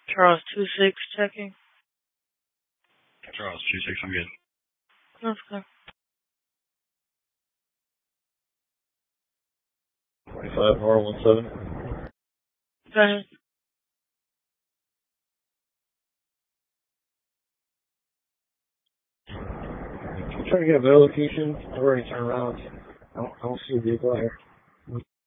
Charles 26 checking. Charles 26, I'm good. That's good. 25 R17. Go ahead. I'm trying to get a better location. I've already turned around. I don't see a vehicle out here.